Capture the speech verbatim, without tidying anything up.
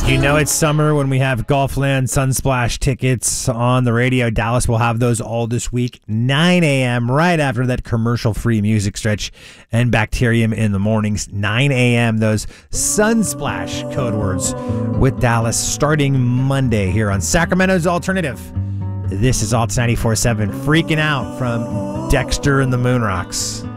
You know it's summer when we have Golfland Sunsplash tickets on the radio. Dallas will have those all this week, nine a.m., right after that commercial-free music stretch, and Bacterium in the mornings, nine a.m., those Sunsplash code words with Dallas starting Monday here on Sacramento's Alternative. This is Alt ninety-four point seven, freaking out from Dexter and the Moonrocks.